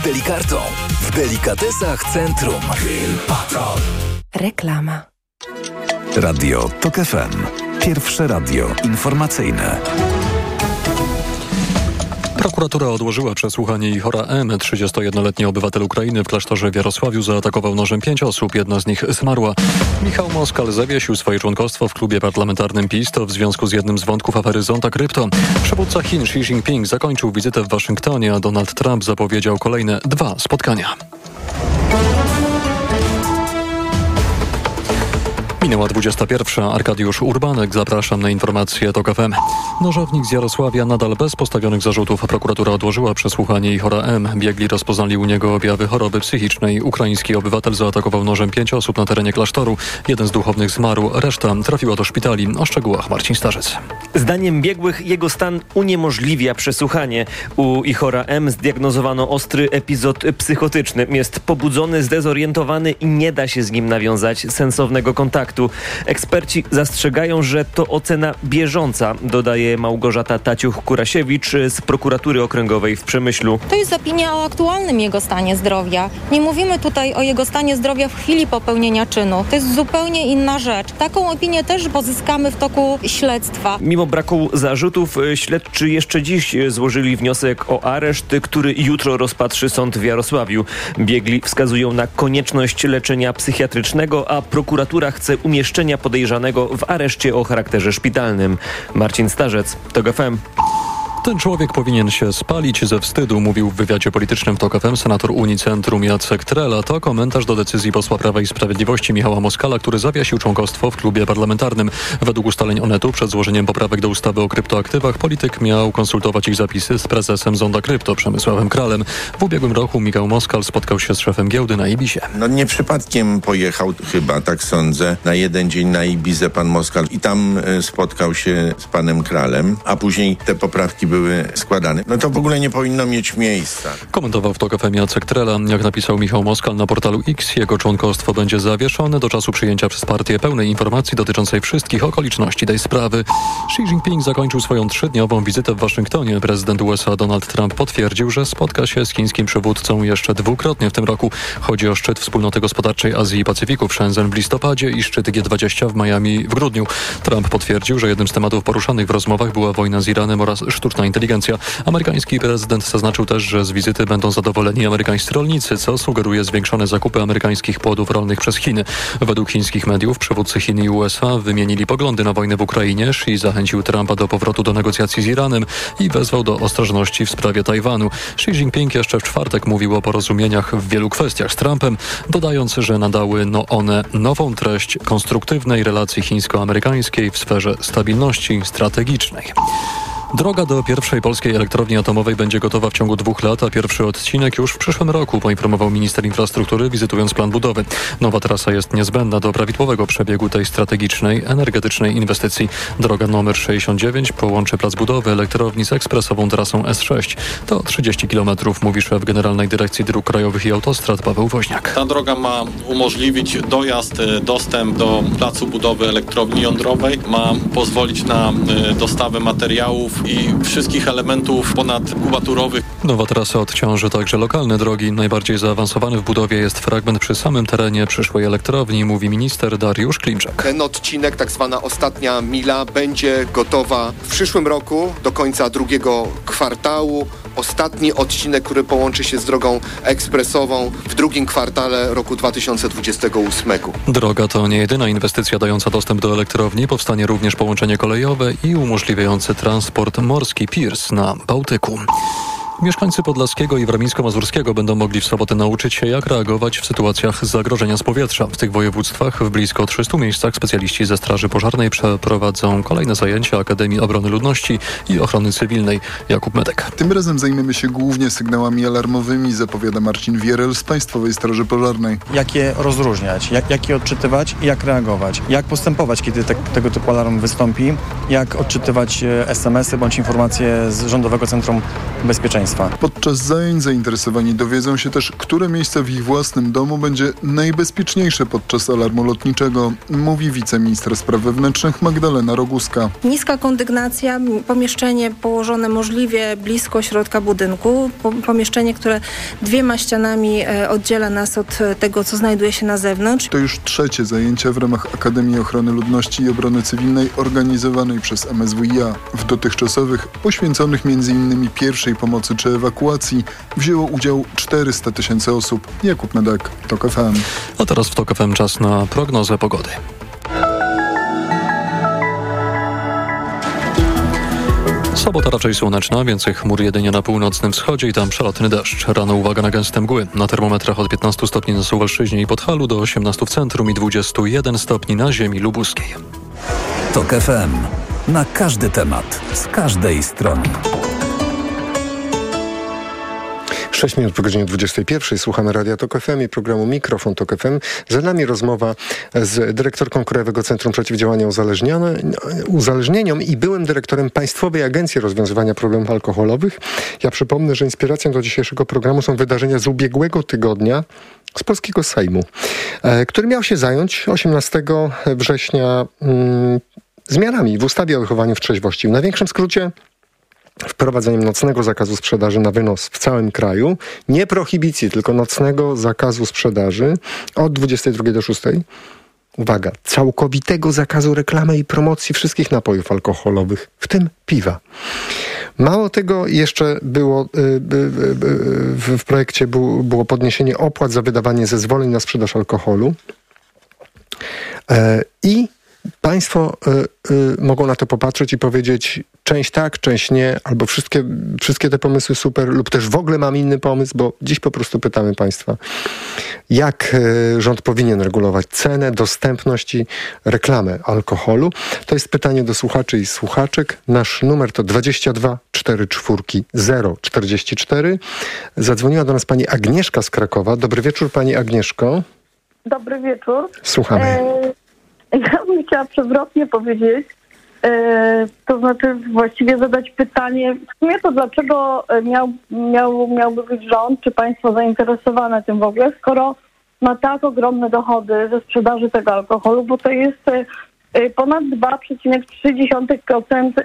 Delikartą. W delikatesach Centrum. Grill Patrol. Reklama. Radio TOK FM. Pierwsze radio informacyjne. Prokuratura odłożyła przesłuchanie Ihora M., 31-letni obywatel Ukrainy w klasztorze w Jarosławiu zaatakował nożem 5 osób, jedna z nich zmarła. Michał Moskal zawiesił swoje członkostwo w klubie parlamentarnym PiS, to w związku z jednym z wątków afery Zonta Krypto. Przywódca Chin Xi Jinping zakończył wizytę w Waszyngtonie, a Donald Trump zapowiedział kolejne 2 spotkania. Minęła 21. Arkadiusz Urbanek. Zapraszam na informacje TOK FM. Nożownik z Jarosławia nadal bez postawionych zarzutów. Prokuratura odłożyła przesłuchanie Ihora M. Biegli rozpoznali u niego objawy choroby psychicznej. Ukraiński obywatel zaatakował nożem 5 osób na terenie klasztoru. Jeden z duchownych zmarł, reszta trafiła do szpitali. O szczegółach Marcin Starzec. Zdaniem biegłych jego stan uniemożliwia przesłuchanie. U Ihora M. zdiagnozowano ostry epizod psychotyczny. Jest pobudzony, zdezorientowany i nie da się z nim nawiązać sensownego kontaktu. Eksperci zastrzegają, że to ocena bieżąca, dodaje Małgorzata Taciuch-Kurasiewicz z Prokuratury Okręgowej w Przemyślu. To jest opinia o aktualnym jego stanie zdrowia. Nie mówimy tutaj o jego stanie zdrowia w chwili popełnienia czynu. To jest zupełnie inna rzecz. Taką opinię też pozyskamy w toku śledztwa. Mimo braku zarzutów śledczy jeszcze dziś złożyli wniosek o areszt, który jutro rozpatrzy sąd w Jarosławiu. Biegli wskazują na konieczność leczenia psychiatrycznego, a prokuratura chce umieszczenia podejrzanego w areszcie o charakterze szpitalnym. Marcin Starzec, TOK FM. Ten człowiek powinien się spalić ze wstydu, mówił w wywiadzie politycznym w TOK FM senator Unii Centrum Jacek Trela. To komentarz do decyzji posła Prawa i Sprawiedliwości Michała Moskala, który zawiesił członkostwo w klubie parlamentarnym. Według ustaleń Onetu przed złożeniem poprawek do ustawy o kryptoaktywach polityk miał konsultować ich zapisy z prezesem Zonda Krypto Przemysławem Kralem. W ubiegłym roku Michał Moskal spotkał się z szefem giełdy na Ibizie. Nie przypadkiem pojechał, chyba tak sądzę, na jeden dzień na Ibizę pan Moskal i tam spotkał się z panem Kralem, a później te poprawki były składane. To w ogóle nie powinno mieć miejsca. Komentował w TOK FM Jacek Trela. Jak napisał Michał Moskal na portalu X, jego członkostwo będzie zawieszone do czasu przyjęcia przez partię pełnej informacji dotyczącej wszystkich okoliczności tej sprawy. Xi Jinping zakończył swoją 3-dniową wizytę w Waszyngtonie. Prezydent USA Donald Trump potwierdził, że spotka się z chińskim przywódcą jeszcze 2-krotnie w tym roku. Chodzi o szczyt Wspólnoty Gospodarczej Azji i Pacyfiku w Shenzhen w listopadzie i szczyt G20 w Miami w grudniu. Trump potwierdził, że jednym z tematów poruszanych w rozmowach była wojna z Iranem oraz sztuczna inteligencja. Amerykański prezydent zaznaczył też, że z wizyty będą zadowoleni amerykańscy rolnicy, co sugeruje zwiększone zakupy amerykańskich płodów rolnych przez Chiny. Według chińskich mediów przywódcy Chin i USA wymienili poglądy na wojnę w Ukrainie. Xi zachęcił Trumpa do powrotu do negocjacji z Iranem i wezwał do ostrożności w sprawie Tajwanu. Xi Jinping jeszcze w czwartek mówił o porozumieniach w wielu kwestiach z Trumpem, dodając, że nadały one nową treść konstruktywnej relacji chińsko-amerykańskiej w sferze stabilności strategicznej. Droga do pierwszej polskiej elektrowni atomowej będzie gotowa w ciągu 2 lat, a pierwszy odcinek już w przyszłym roku, poinformował minister infrastruktury, wizytując plan budowy. Nowa trasa jest niezbędna do prawidłowego przebiegu tej strategicznej, energetycznej inwestycji. Droga nr 69 połączy plac budowy elektrowni z ekspresową trasą S6. To 30 km, mówi szef Generalnej Dyrekcji Dróg Krajowych i Autostrad Paweł Woźniak. Ta droga ma umożliwić dojazd, dostęp do placu budowy elektrowni jądrowej, ma pozwolić na dostawę materiałów i wszystkich elementów ponadkubaturowych. Nowa trasa odciąży także lokalne drogi. Najbardziej zaawansowany w budowie jest fragment przy samym terenie przyszłej elektrowni, mówi minister Dariusz Klimczak. Ten odcinek, tak zwana ostatnia mila, będzie gotowa w przyszłym roku, do końca 2. kwartału. Ostatni odcinek, który połączy się z drogą ekspresową w 2. kwartale roku 2028. Droga to nie jedyna inwestycja dająca dostęp do elektrowni. Powstanie również połączenie kolejowe i umożliwiający transport morski piers na Bałtyku. Mieszkańcy Podlaskiego i Warmińsko-Mazurskiego będą mogli w sobotę nauczyć się, jak reagować w sytuacjach zagrożenia z powietrza. W tych województwach w blisko 300 miejscach specjaliści ze Straży Pożarnej przeprowadzą kolejne zajęcia Akademii Obrony Ludności i Ochrony Cywilnej. Jakub Medek. Tym razem zajmiemy się głównie sygnałami alarmowymi, zapowiada Marcin Wierel z Państwowej Straży Pożarnej. Jak je rozróżniać, jak je odczytywać i jak reagować. Jak postępować, kiedy tego typu alarm wystąpi. Jak odczytywać SMS-y bądź informacje z Rządowego Centrum Bezpieczeństwa. państwa. Podczas zajęć zainteresowani dowiedzą się też, które miejsce w ich własnym domu będzie najbezpieczniejsze podczas alarmu lotniczego, mówi wiceminister spraw wewnętrznych Magdalena Roguska. Niska kondygnacja, pomieszczenie położone możliwie blisko środka budynku, pomieszczenie, które 2 ścianami oddziela nas od tego, co znajduje się na zewnątrz. To już 3. zajęcia w ramach Akademii Ochrony Ludności i Obrony Cywilnej organizowanej przez MSWiA. W dotychczasowych, poświęconych m.in. pierwszej pomocy czy ewakuacji, wzięło udział 400 000 osób. Jakub Medek, TOK FM. A teraz w TOK FM czas na prognozę pogody. Sobota raczej słoneczna, więcej chmur jedynie na północnym wschodzie i tam przelotny deszcz. Rano uwaga na gęste mgły. Na termometrach od 15 stopni na Suwalszczyźnie i Podhalu do 18 w centrum i 21 stopni na ziemi lubuskiej. TOK FM. Na każdy temat, z każdej strony. 6 minut po godzinie 21. Słuchamy Radia TOK FM i programu Mikrofon TOK FM. Za nami rozmowa z dyrektorką Krajowego Centrum Przeciwdziałania Uzależnieniom i byłym dyrektorem Państwowej Agencji Rozwiązywania Problemów Alkoholowych. Ja przypomnę, że inspiracją do dzisiejszego programu są wydarzenia z ubiegłego tygodnia z polskiego Sejmu, który miał się zająć 18 września zmianami w ustawie o wychowaniu w trzeźwości. W największym skrócie wprowadzeniem nocnego zakazu sprzedaży na wynos w całym kraju. Nie prohibicji, tylko nocnego zakazu sprzedaży od 22 do 6. Uwaga, całkowitego zakazu reklamy i promocji wszystkich napojów alkoholowych, w tym piwa. Mało tego, jeszcze było w projekcie było podniesienie opłat za wydawanie zezwoleń na sprzedaż alkoholu i państwo mogą na to popatrzeć i powiedzieć część tak, część nie, albo wszystkie te pomysły super, lub też w ogóle mam inny pomysł, bo dziś po prostu pytamy państwa, jak rząd powinien regulować cenę, dostępność i reklamę alkoholu. To jest pytanie do słuchaczy i słuchaczek. Nasz numer to 22 44 044. Zadzwoniła do nas pani Agnieszka z Krakowa. Dobry wieczór, pani Agnieszko. Dobry wieczór. Słuchamy. Ja bym chciała przewrotnie powiedzieć, to znaczy właściwie zadać pytanie, w sumie to dlaczego miałby być rząd, czy państwo zainteresowane tym w ogóle, skoro ma tak ogromne dochody ze sprzedaży tego alkoholu, bo to jest ponad 2,3%